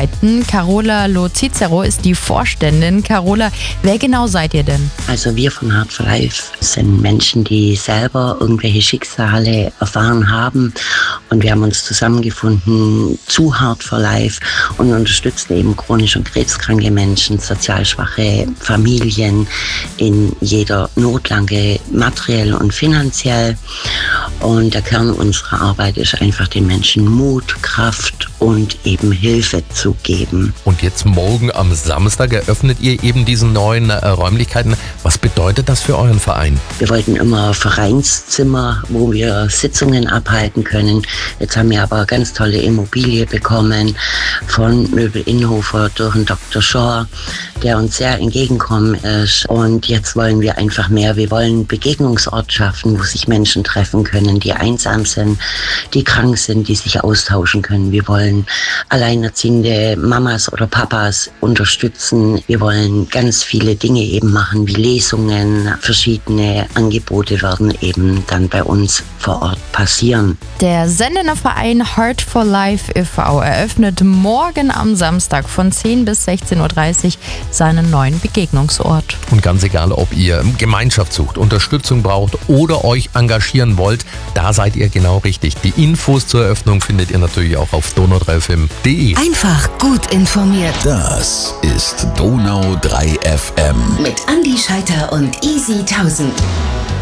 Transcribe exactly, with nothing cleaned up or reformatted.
Räumlichkeiten. Carola Lo Cicero ist die Vorständin. Carola, wer genau seid ihr denn? Also wir von Heart for Life sind Menschen, die selber irgendwelche Schicksale erfahren haben. Und wir haben uns zusammengefunden zu Heart for Life und unterstützen eben chronisch und krebskranke Menschen, sozial schwache Familien in jeder Notlage, materiell und finanziell. Und der Kern unserer Arbeit ist einfach den Menschen Mut, Kraft und eben Hilfe zu geben. Und jetzt morgen am Samstag eröffnet ihr eben diese neuen äh, Räumlichkeiten. Was bedeutet das für euren Verein? Wir wollten immer Vereinszimmer, wo wir Sitzungen abhalten können. Jetzt haben wir aber ganz tolle Immobilie bekommen von Möbel Innhofer durch den Doktor Schor, der uns sehr entgegengekommen ist. Und jetzt wollen wir einfach mehr. Wir wollen einen Begegnungsort schaffen, wo sich Menschen treffen können, die einsam sind, die krank sind, die sich austauschen können. Wir wollen alleinerziehende Mamas oder Papas unterstützen. Wir wollen ganz viele Dinge eben machen, wie Lesungen, verschiedene Angebote werden eben dann bei uns vor Ort passieren. Der sendende Verein Heart for Life e V eröffnet morgen am Samstag von zehn bis sechzehn Uhr dreißig seinen neuen Begegnungsort. Und ganz egal, ob ihr Gemeinschaft sucht, Unterstützung braucht oder euch engagieren wollt, da seid ihr genau richtig. Die Infos zur Eröffnung findet ihr natürlich auch auf donau drei F M punkt de. Einfach gut informiert. Das ist Donau drei F M. Mit Andi Scheiter und Easy tausend.